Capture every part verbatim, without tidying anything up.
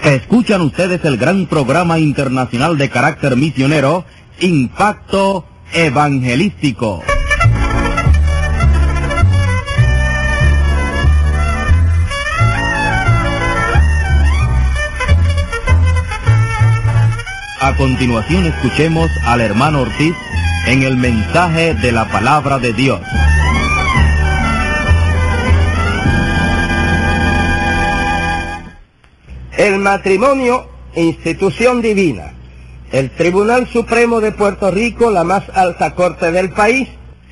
Escuchan ustedes el gran programa internacional de carácter misionero, Impacto Evangelístico. A continuación escuchemos al hermano Ortiz en el mensaje de la palabra de Dios. El matrimonio, institución divina. El Tribunal Supremo de Puerto Rico, la más alta corte del país,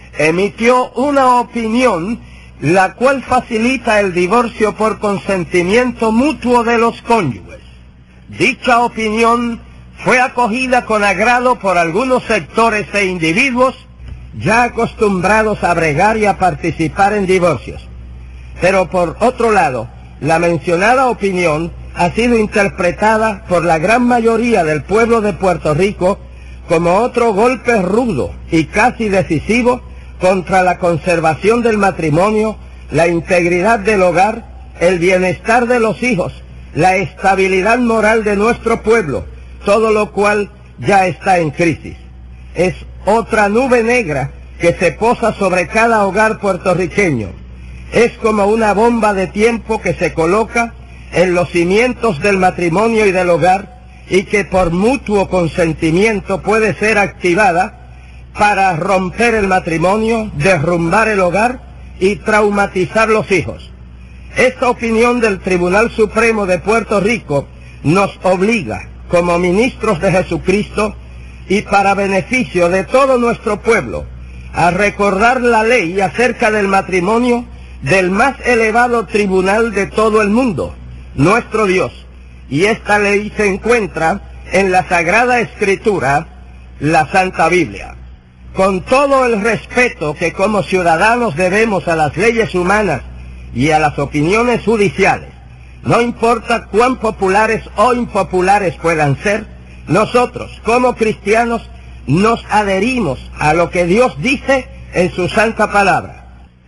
emitió una opinión la cual facilita el divorcio por consentimiento mutuo de los cónyuges. Dicha opinión fue acogida con agrado por algunos sectores e individuos ya acostumbrados a bregar y a participar en divorcios. Pero por otro lado, la mencionada opinión ha sido interpretada por la gran mayoría del pueblo de Puerto Rico como otro golpe rudo y casi decisivo contra la conservación del matrimonio, la integridad del hogar, el bienestar de los hijos, la estabilidad moral de nuestro pueblo, todo lo cual ya está en crisis. Es otra nube negra que se posa sobre cada hogar puertorriqueño. Es como una bomba de tiempo que se coloca en los cimientos del matrimonio y del hogar y que por mutuo consentimiento puede ser activada para romper el matrimonio, derrumbar el hogar y traumatizar los hijos. Esta opinión del Tribunal Supremo de Puerto Rico nos obliga, como ministros de Jesucristo y para beneficio de todo nuestro pueblo, a recordar la ley acerca del matrimonio del más elevado tribunal de todo el mundo, nuestro Dios. Y esta ley se encuentra en la Sagrada Escritura, la Santa Biblia. Con todo el respeto que como ciudadanos debemos a las leyes humanas y a las opiniones judiciales, no importa cuán populares o impopulares puedan ser, nosotros, como cristianos, nos adherimos a lo que Dios dice en su santa palabra.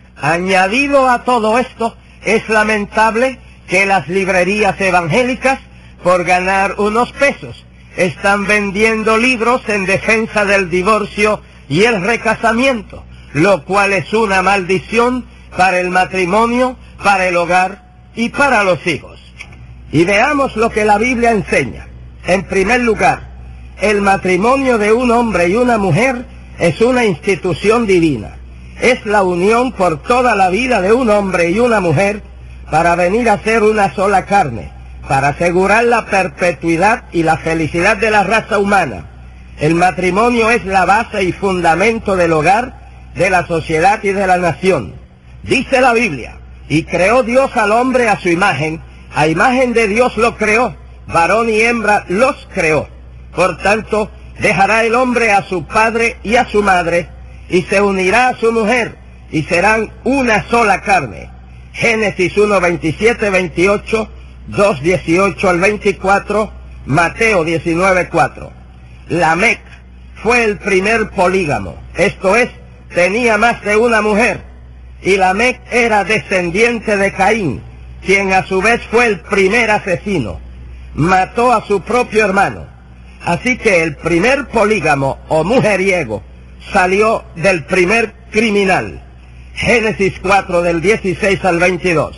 Añadido a todo esto, es lamentable que las librerías evangélicas, por ganar unos pesos, están vendiendo libros en defensa del divorcio y el recasamiento, lo cual es una maldición para el matrimonio, para el hogar y para los hijos. Y veamos lo que la Biblia enseña. En primer lugar, el matrimonio de un hombre y una mujer es una institución divina. Es la unión por toda la vida de un hombre y una mujer para venir a ser una sola carne, para asegurar la perpetuidad y la felicidad de la raza humana. El matrimonio es la base y fundamento del hogar, de la sociedad y de la nación. Dice la Biblia: y creó Dios al hombre a su imagen, a imagen de Dios lo creó, varón y hembra los creó. Por tanto, dejará el hombre a su padre y a su madre, y se unirá a su mujer, y serán una sola carne. Génesis uno, veintisiete, veintiocho, dos, dieciocho al veinticuatro, Mateo diecinueve, cuatro. Lamec fue el primer polígamo, esto es, tenía más de una mujer, y Lamec era descendiente de Caín, quien a su vez fue el primer asesino. Mató a su propio hermano. Así que el primer polígamo o mujeriego salió del primer criminal. Génesis cuatro, del dieciséis al veintidós.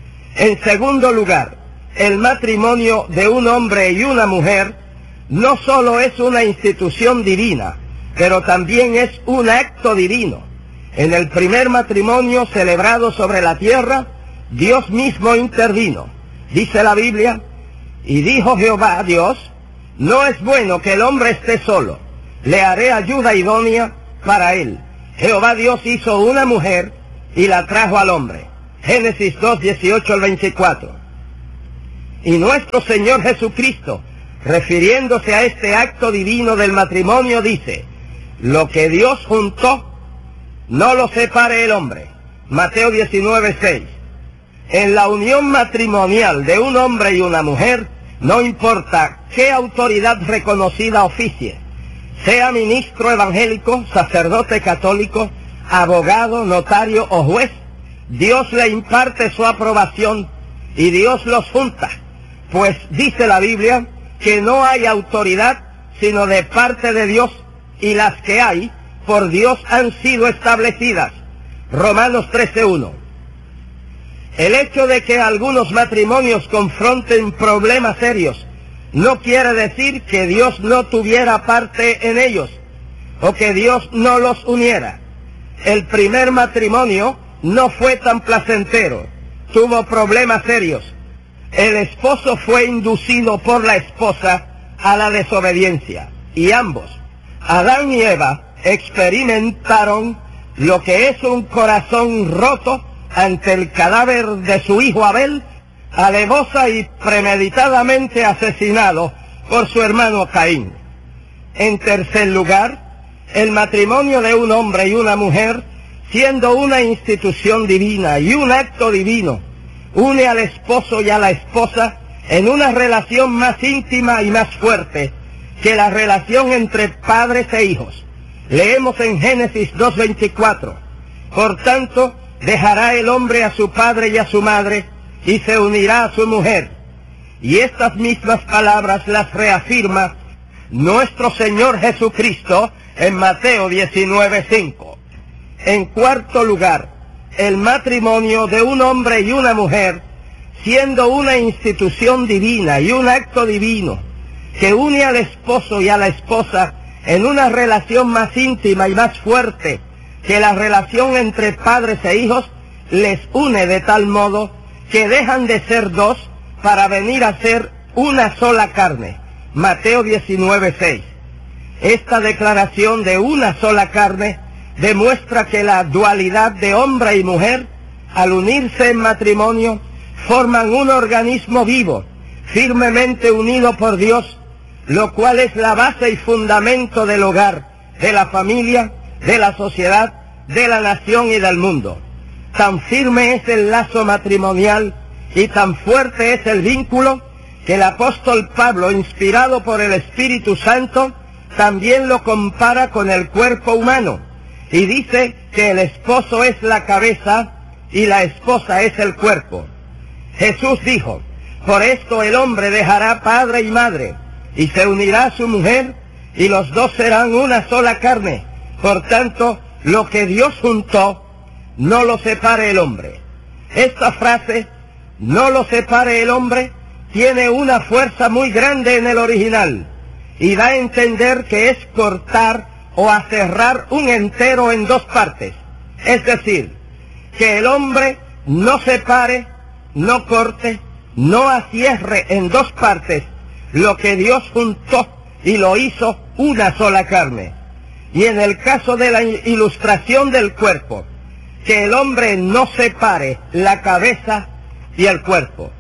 En segundo lugar, el matrimonio de un hombre y una mujer no solo es una institución divina, pero también es un acto divino. En el primer matrimonio celebrado sobre la tierra, Dios mismo intervino. Dice la Biblia: y dijo Jehová Dios, no es bueno que el hombre esté solo, le haré ayuda idónea para él. Jehová Dios hizo una mujer y la trajo al hombre. Génesis dos, dieciocho al veinticuatro. Y nuestro Señor Jesucristo, refiriéndose a este acto divino del matrimonio, dice: lo que Dios juntó, no lo separe el hombre. Mateo diecinueve, seis. En la unión matrimonial de un hombre y una mujer, no importa qué autoridad reconocida oficie, sea ministro evangélico, sacerdote católico, abogado, notario o juez, Dios le imparte su aprobación y Dios los junta Pues dice la Biblia que no hay autoridad sino de parte de Dios, y las que hay por Dios han sido establecidas. Romanos trece uno. El hecho de que algunos matrimonios confronten problemas serios no quiere decir que Dios no tuviera parte en ellos o que Dios no los uniera. El primer matrimonio no fue tan placentero, tuvo problemas serios. El esposo fue inducido por la esposa a la desobediencia, y ambos, Adán y Eva, experimentaron lo que es un corazón roto ante el cadáver de su hijo Abel, alevosa y premeditadamente asesinado por su hermano Caín. En tercer lugar, el matrimonio de un hombre y una mujer, siendo una institución divina y un acto divino, une al esposo y a la esposa en una relación más íntima y más fuerte que la relación entre padres e hijos. Leemos en Génesis dos veinticuatro, por tanto, dejará el hombre a su padre y a su madre, y se unirá a su mujer. Y estas mismas palabras las reafirma nuestro Señor Jesucristo en Mateo diecinueve cinco. En cuarto lugar, el matrimonio de un hombre y una mujer, siendo una institución divina y un acto divino, que une al esposo y a la esposa en una relación más íntima y más fuerte que la relación entre padres e hijos, les une de tal modo que dejan de ser dos para venir a ser una sola carne. Mateo diecinueve seis. Esta declaración de una sola carne demuestra que la dualidad de hombre y mujer, al unirse en matrimonio, forman un organismo vivo, firmemente unido por Dios, lo cual es la base y fundamento del hogar, de la familia, de la sociedad, de la nación y del mundo. Tan firme es el lazo matrimonial y tan fuerte es el vínculo que el apóstol Pablo, inspirado por el Espíritu Santo, también lo compara con el cuerpo humano y dice que el esposo es la cabeza y la esposa es el cuerpo. Jesús dijo: por esto el hombre dejará padre y madre y se unirá a su mujer, y los dos serán una sola carne. Por tanto, lo que Dios juntó, no lo separe el hombre. Esta frase, no lo separe el hombre, tiene una fuerza muy grande en el original, y da a entender que es cortar o aserrar un entero en dos partes. Es decir, que el hombre no separe, no corte, no acierre en dos partes lo que Dios juntó y lo hizo una sola carne. Y en el caso de la ilustración del cuerpo, que el hombre no separe la cabeza y el cuerpo.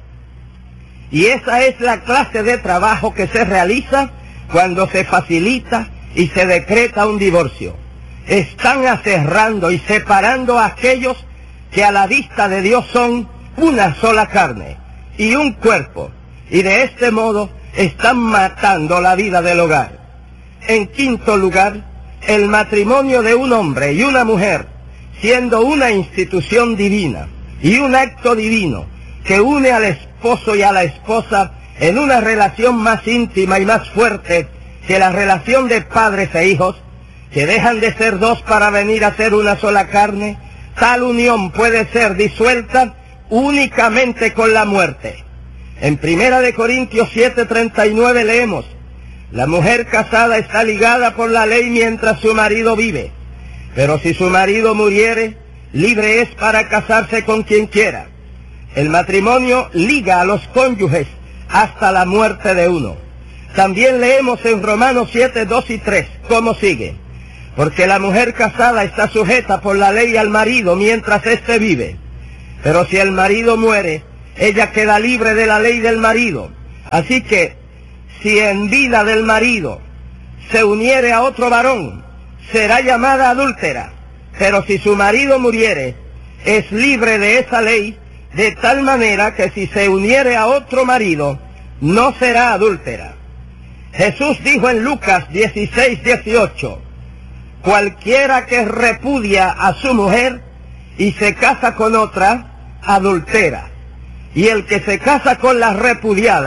Y esa es la clase de trabajo que se realiza cuando se facilita y se decreta un divorcio. Están aserrando y separando a aquellos que a la vista de Dios son una sola carne y un cuerpo, y de este modo están matando la vida del hogar. En quinto lugar, el matrimonio de un hombre y una mujer, siendo una institución divina y un acto divino que une al esposo y a la esposa en una relación más íntima y más fuerte que la relación de padres e hijos, que dejan de ser dos para venir a ser una sola carne, tal unión puede ser disuelta únicamente con la muerte. En Primera de Corintios siete treinta y nueve leemos: la mujer casada está ligada por la ley mientras su marido vive, pero si su marido muriere, libre es para casarse con quien quiera. El matrimonio liga a los cónyuges hasta la muerte de uno. También leemos en Romanos siete dos y tres, ¿cómo sigue? Porque la mujer casada está sujeta por la ley al marido mientras éste vive, pero si el marido muere, ella queda libre de la ley del marido. Así que, si en vida del marido se uniere a otro varón, será llamada adúltera, pero si su marido muriere, es libre de esa ley, de tal manera que si se uniere a otro marido, no será adúltera. Jesús dijo en Lucas dieciséis dieciocho, cualquiera que repudia a su mujer y se casa con otra, adultera. Y el que se casa con la repudiada,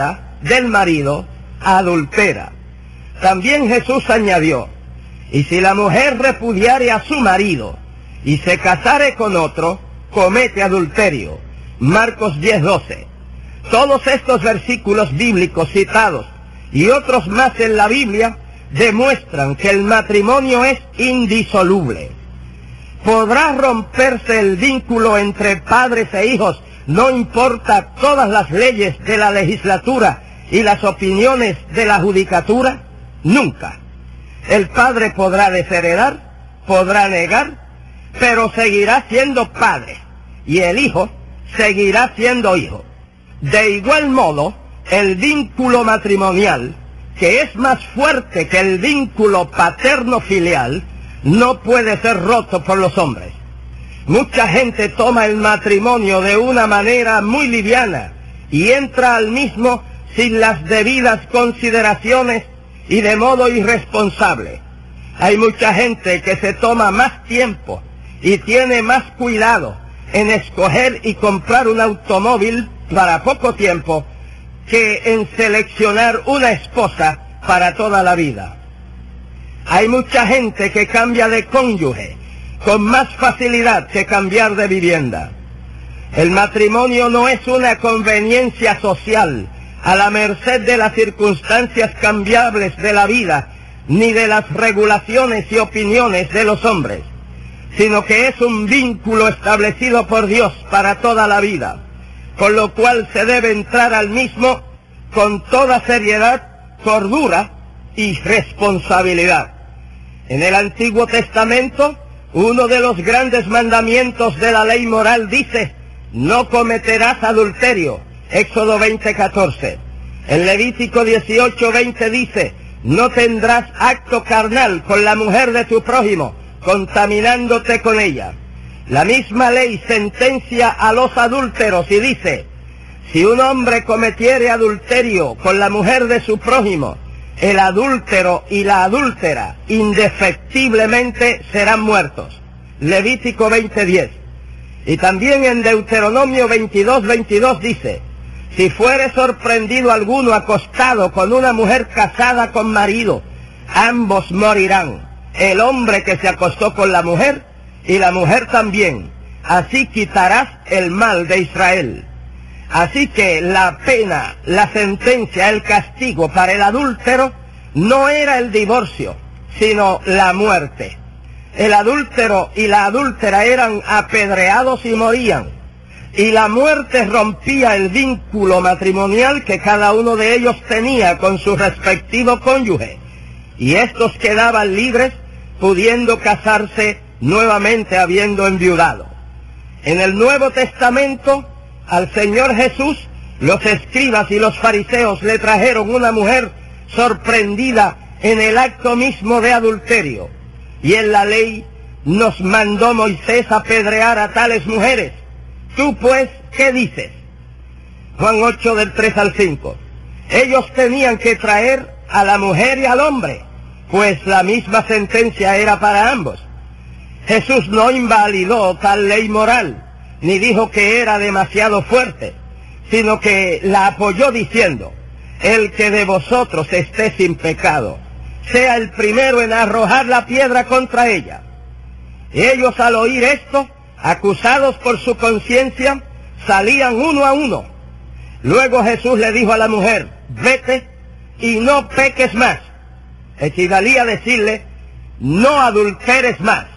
del marido, adultera. También Jesús añadió, y si la mujer repudiare a su marido y se casare con otro, comete adulterio. Marcos diez doce. Todos estos versículos bíblicos citados y otros más en la Biblia demuestran que el matrimonio es indisoluble. Podrá romperse el vínculo entre padres e hijos, no importa todas las leyes de la legislatura y las opiniones de la judicatura. Nunca. El padre podrá desheredar, podrá negar, pero seguirá siendo padre, y el hijo seguirá siendo hijo. De igual modo, el vínculo matrimonial, que es más fuerte que el vínculo paterno-filial, no puede ser roto por los hombres. Mucha gente toma el matrimonio de una manera muy liviana y entra al mismo sin las debidas consideraciones y de modo irresponsable. Hay mucha gente que se toma más tiempo y tiene más cuidado en escoger y comprar un automóvil para poco tiempo que en seleccionar una esposa para toda la vida. Hay mucha gente que cambia de cónyuge con más facilidad que cambiar de vivienda. El matrimonio no es una conveniencia social a la merced de las circunstancias cambiables de la vida, ni de las regulaciones y opiniones de los hombres, sino que es un vínculo establecido por Dios para toda la vida, con lo cual se debe entrar al mismo con toda seriedad, cordura y responsabilidad. En el Antiguo Testamento, uno de los grandes mandamientos de la ley moral dice, no cometerás adulterio, Éxodo veinte catorce. En Levítico dieciocho veinte dice, no tendrás acto carnal con la mujer de tu prójimo, contaminándote con ella. La misma ley sentencia a los adúlteros y dice, si un hombre cometiere adulterio con la mujer de su prójimo, el adúltero y la adúltera indefectiblemente serán muertos. Levítico veinte diez. Y también en Deuteronomio veintidós veintidós dice, si fuere sorprendido alguno acostado con una mujer casada con marido, ambos morirán, el hombre que se acostó con la mujer y la mujer también. Así quitarás el mal de Israel. Así que la pena, la sentencia, el castigo para el adúltero no era el divorcio, sino la muerte. El adúltero y la adúltera eran apedreados y morían, y la muerte rompía el vínculo matrimonial que cada uno de ellos tenía con su respectivo cónyuge, y estos quedaban libres, pudiendo casarse nuevamente habiendo enviudado. En el Nuevo Testamento, al Señor Jesús, los escribas y los fariseos le trajeron una mujer sorprendida en el acto mismo de adulterio, y en la ley nos mandó Moisés apedrear a tales mujeres. Tú pues, ¿qué dices? Juan ocho del tres al cinco. Ellos tenían que traer a la mujer y al hombre, pues la misma sentencia era para ambos. Jesús no invalidó tal ley moral, ni dijo que era demasiado fuerte, sino que la apoyó diciendo, el que de vosotros esté sin pecado, sea el primero en arrojar la piedra contra ella. Y ellos al oír esto, acusados por su conciencia, salían uno a uno. Luego Jesús le dijo a la mujer, vete y no peques más. Equivalía a decirle, no adulteres más.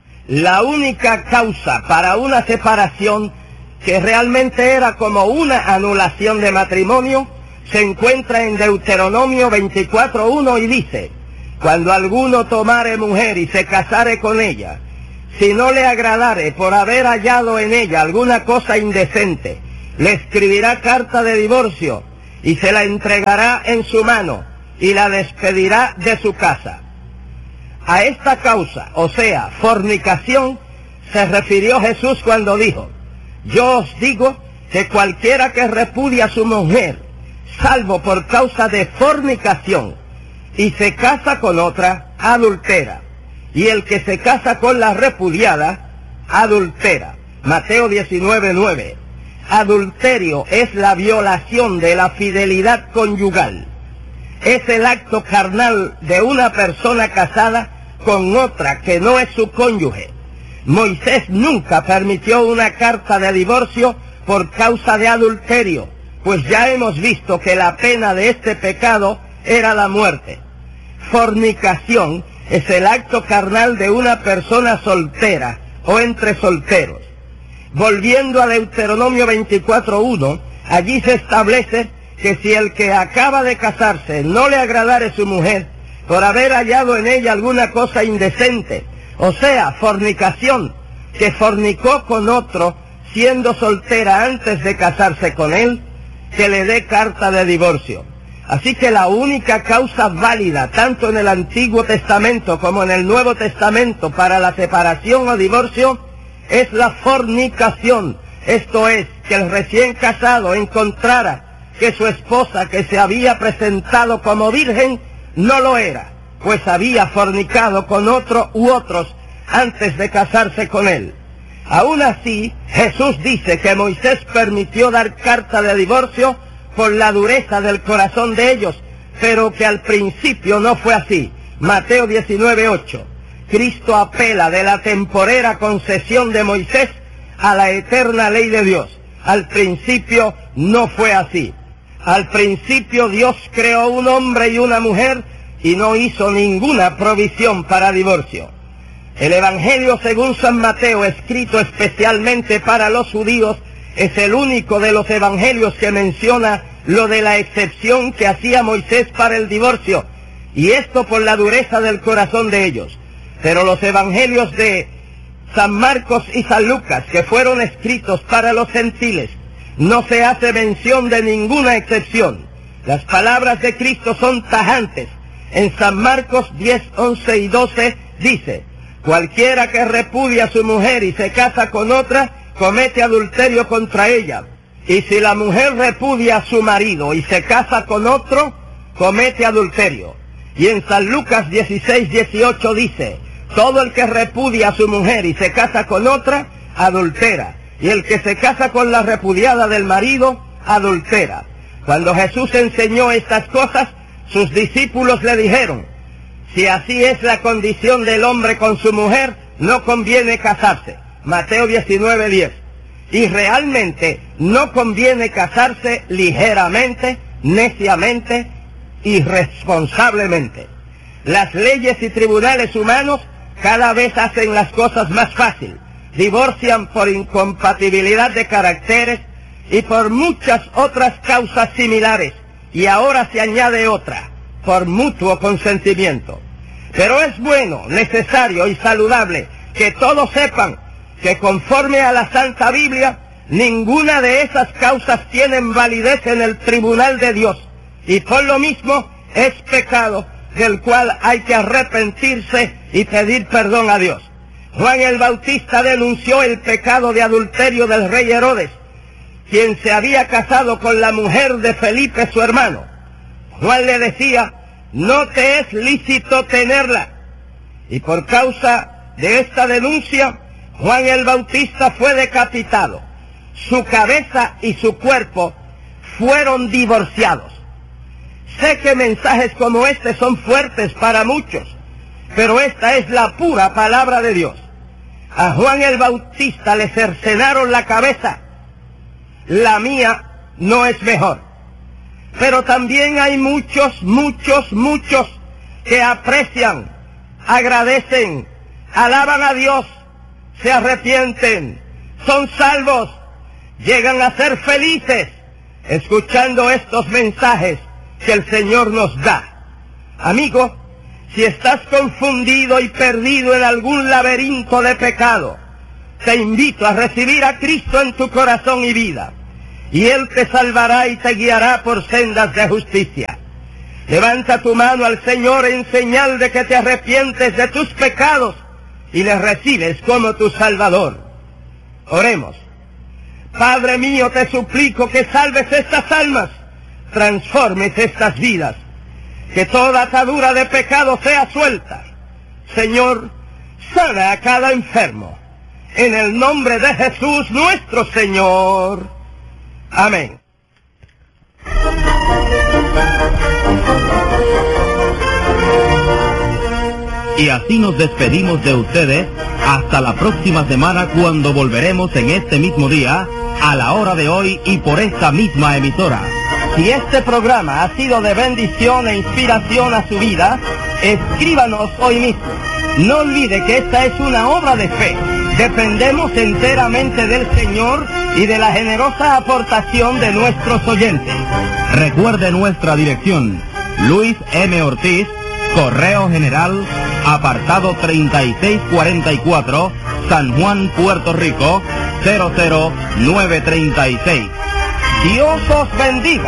La única causa para una separación, que realmente era como una anulación de matrimonio, se encuentra en Deuteronomio veinticuatro uno y dice, cuando alguno tomare mujer y se casare con ella, si no le agradare por haber hallado en ella alguna cosa indecente, le escribirá carta de divorcio y se la entregará en su mano y la despedirá de su casa. A esta causa, o sea, fornicación, se refirió Jesús cuando dijo, yo os digo que cualquiera que repudia a su mujer, salvo por causa de fornicación, y se casa con otra, adultera, y el que se casa con la repudiada, adultera. Mateo diecinueve nueve. Adulterio es la violación de la fidelidad conyugal. Es el acto carnal de una persona casada con otra que no es su cónyuge. Moisés nunca permitió una carta de divorcio por causa de adulterio, pues ya hemos visto que la pena de este pecado era la muerte. Fornicación es el acto carnal de una persona soltera o entre solteros. Volviendo a Deuteronomio veinticuatro uno, allí se establece que si el que acaba de casarse no le agradare su mujer por haber hallado en ella alguna cosa indecente, o sea, fornicación, que fornicó con otro siendo soltera antes de casarse con él, que le dé carta de divorcio. Así que la única causa válida, tanto en el Antiguo Testamento como en el Nuevo Testamento, para la separación o divorcio, es la fornicación. Esto es, que el recién casado encontrara que su esposa, que se había presentado como virgen, no lo era, pues había fornicado con otro u otros antes de casarse con él. Aún así, Jesús dice que Moisés permitió dar carta de divorcio por la dureza del corazón de ellos, pero que al principio no fue así. Mateo diecinueve ocho. Cristo apela de la temporera concesión de Moisés a la eterna ley de Dios. Al principio no fue así. Al principio Dios creó un hombre y una mujer y no hizo ninguna provisión para divorcio. El Evangelio según San Mateo, escrito especialmente para los judíos, es el único de los evangelios que menciona lo de la excepción que hacía Moisés para el divorcio, y esto por la dureza del corazón de ellos. Pero los evangelios de San Marcos y San Lucas, que fueron escritos para los gentiles, no se hace mención de ninguna excepción. Las palabras de Cristo son tajantes. En San Marcos diez, once y doce dice: cualquiera que repudia a su mujer y se casa con otra, comete adulterio contra ella. Y si la mujer repudia a su marido y se casa con otro, comete adulterio. Y en San Lucas dieciséis, dieciocho dice: todo el que repudia a su mujer y se casa con otra, adultera. Y el que se casa con la repudiada del marido, adultera. Cuando Jesús enseñó estas cosas, sus discípulos le dijeron: si así es la condición del hombre con su mujer, no conviene casarse. Mateo diecinueve, diez. Y realmente no conviene casarse ligeramente, neciamente, irresponsablemente. Las leyes y tribunales humanos cada vez hacen las cosas más fácil. Divorcian por incompatibilidad de caracteres y por muchas otras causas similares. Y ahora se añade otra, por mutuo consentimiento. Pero es bueno, necesario y saludable que todos sepan que conforme a la Santa Biblia, ninguna de esas causas tienen validez en el tribunal de Dios, y por lo mismo es pecado del cual hay que arrepentirse y pedir perdón a Dios. Juan el Bautista denunció el pecado de adulterio del rey Herodes, quien se había casado con la mujer de Felipe su hermano. Juan le decía: no te es lícito tenerla. Y por causa de esta denuncia, Juan el Bautista fue decapitado. Su cabeza y su cuerpo fueron divorciados. Sé que mensajes como este son fuertes para muchos, pero esta es la pura palabra de Dios. A Juan el Bautista le cercenaron la cabeza. La mía no es mejor. Pero también hay muchos, muchos, muchos que aprecian, agradecen, alaban a Dios, se arrepienten, son salvos, llegan a ser felices escuchando estos mensajes que el Señor nos da. Amigo, si estás confundido y perdido en algún laberinto de pecado, te invito a recibir a Cristo en tu corazón y vida, y Él te salvará y te guiará por sendas de justicia. Levanta tu mano al Señor en señal de que te arrepientes de tus pecados y le recibes como tu Salvador. Oremos. Padre mío, te suplico que salves estas almas, transformes estas vidas, que toda atadura de pecado sea suelta. Señor, sana a cada enfermo, en el nombre de Jesús nuestro Señor. Amén. Y así nos despedimos de ustedes hasta la próxima semana, cuando volveremos en este mismo día, a la hora de hoy y por esta misma emisora. Si este programa ha sido de bendición e inspiración a su vida, escríbanos hoy mismo. No olvide que esta es una obra de fe. Dependemos enteramente del Señor y de la generosa aportación de nuestros oyentes. Recuerde nuestra dirección: Luis M. Ortiz, Correo General, apartado treinta y seis cuarenta y cuatro, San Juan, Puerto Rico, cero cero nueve treinta y seis. Dios os bendiga.